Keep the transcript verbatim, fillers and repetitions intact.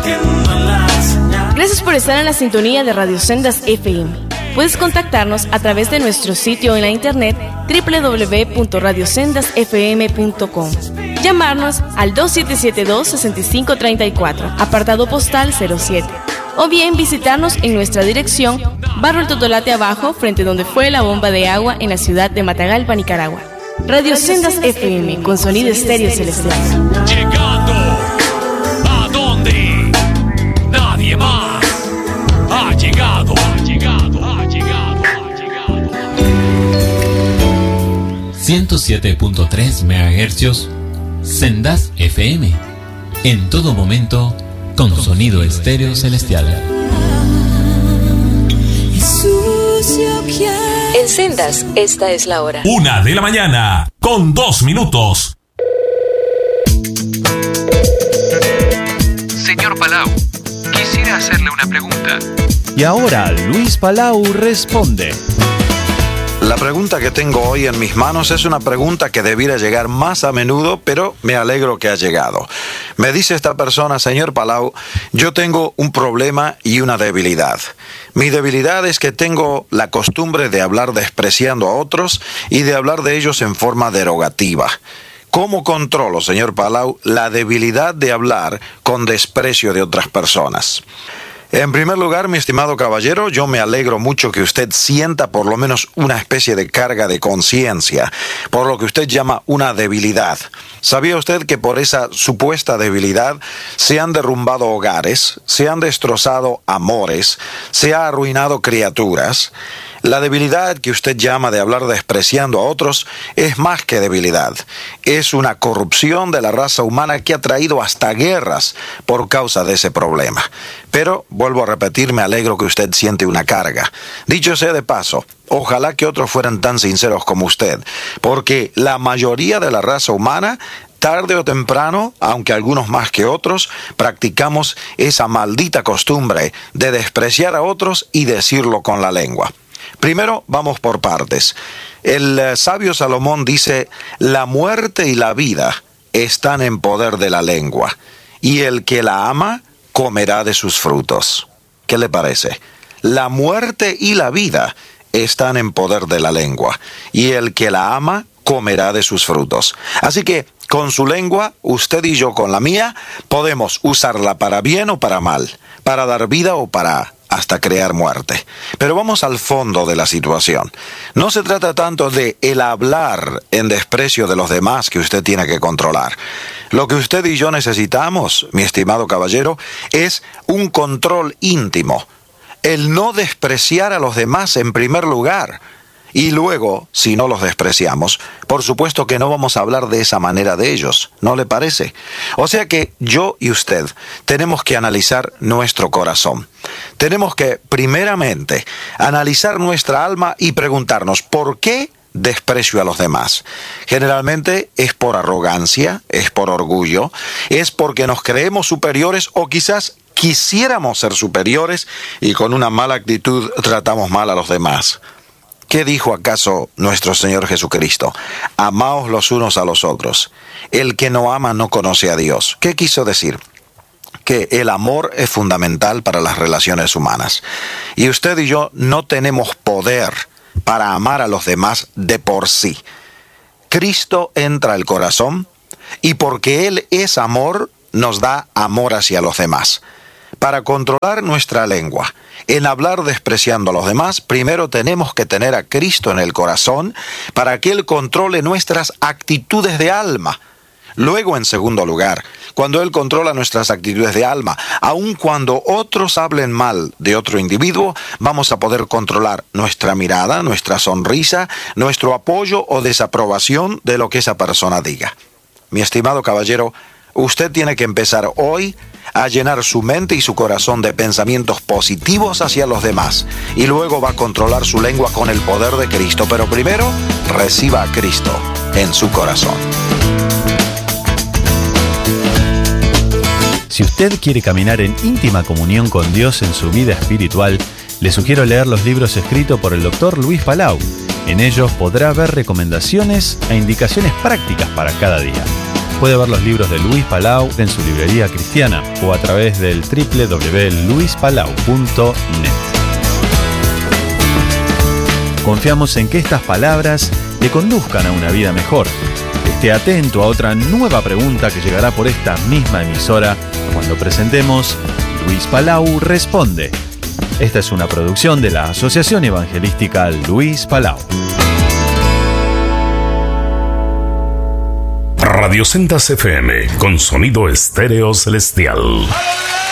Gracias por estar en la sintonía de Radio Sendas F M. Puedes contactarnos a través de nuestro sitio en la internet doble u doble u doble u punto radio sendas f m punto com. Llamarnos al dos siete siete dos, seis cinco tres cuatro, apartado postal cero siete. O bien visitarnos en nuestra dirección, Barrio El Totolate Abajo, frente donde fue la bomba de agua en la ciudad de Matagalpa, Nicaragua. Radio Sendas F M, con sonido estéreo celestial. Llegando a donde nadie más ha llegado, ha llegado, ha llegado, ha llegado. ciento siete punto tres megahercios, Sendas F M. En todo momento, con sonido estéreo celestial. En Sendas, esta es la hora. Una de la mañana, con dos minutos. Señor Palau, quisiera hacerle una pregunta. Y ahora Luis Palau responde. La pregunta que tengo hoy en mis manos es una pregunta que debiera llegar más a menudo, pero me alegro que ha llegado. Me dice esta persona: señor Palau, yo tengo un problema y una debilidad. Mi debilidad es que tengo la costumbre de hablar despreciando a otros y de hablar de ellos en forma derogativa. ¿Cómo controlo, señor Palau, la debilidad de hablar con desprecio de otras personas? En primer lugar, mi estimado caballero, yo me alegro mucho que usted sienta por lo menos una especie de carga de conciencia por lo que usted llama una debilidad. ¿Sabía usted que por esa supuesta debilidad se han derrumbado hogares, se han destrozado amores, se ha arruinado criaturas? La debilidad que usted llama de hablar despreciando a otros es más que debilidad. Es una corrupción de la raza humana que ha traído hasta guerras por causa de ese problema. Pero, vuelvo a repetir, me alegro que usted siente una carga. Dicho sea de paso, ojalá que otros fueran tan sinceros como usted, porque la mayoría de la raza humana, tarde o temprano, aunque algunos más que otros, practicamos esa maldita costumbre de despreciar a otros y decirlo con la lengua. Primero, vamos por partes. El eh, sabio Salomón dice: la muerte y la vida están en poder de la lengua, y el que la ama comerá de sus frutos. ¿Qué le parece? La muerte y la vida están en poder de la lengua, y el que la ama comerá de sus frutos. Así que, con su lengua, usted y yo con la mía, podemos usarla para bien o para mal, para dar vida o para hasta crear muerte. Pero vamos al fondo de la situación. No se trata tanto de el hablar en desprecio de los demás que usted tiene que controlar. Lo que usted y yo necesitamos, mi estimado caballero, es un control íntimo. El no despreciar a los demás en primer lugar. Y luego, si no los despreciamos, por supuesto que no vamos a hablar de esa manera de ellos, ¿no le parece? O sea que yo y usted tenemos que analizar nuestro corazón. Tenemos que, primeramente, analizar nuestra alma y preguntarnos ¿por qué desprecio a los demás? Generalmente es por arrogancia, es por orgullo, es porque nos creemos superiores o quizás quisiéramos ser superiores y con una mala actitud tratamos mal a los demás. ¿Qué dijo acaso nuestro Señor Jesucristo? Amaos los unos a los otros. El que no ama no conoce a Dios. ¿Qué quiso decir? Que el amor es fundamental para las relaciones humanas. Y usted y yo no tenemos poder para amar a los demás de por sí. Cristo entra al corazón y porque Él es amor, nos da amor hacia los demás. Para controlar nuestra lengua, en hablar despreciando a los demás, primero tenemos que tener a Cristo en el corazón para que Él controle nuestras actitudes de alma. Luego, en segundo lugar, cuando Él controla nuestras actitudes de alma, aun cuando otros hablen mal de otro individuo, vamos a poder controlar nuestra mirada, nuestra sonrisa, nuestro apoyo o desaprobación de lo que esa persona diga. Mi estimado caballero, usted tiene que empezar hoy a llenar su mente y su corazón de pensamientos positivos hacia los demás y luego va a controlar su lengua con el poder de Cristo, pero primero reciba a Cristo en su corazón. Si usted quiere caminar en íntima comunión con Dios en su vida espiritual, le sugiero leer los libros escritos por el doctor Luis Palau. En ellos podrá ver recomendaciones e indicaciones prácticas para cada día. Puede ver los libros de Luis Palau en su librería cristiana o a través del doble u doble u doble u punto luis palau punto net. Confiamos en que estas palabras le conduzcan a una vida mejor. Esté atento a otra nueva pregunta que llegará por esta misma emisora cuando presentemos Luis Palau Responde. Esta es una producción de la Asociación Evangelística Luis Palau. Radio Sendas F M con sonido estéreo celestial.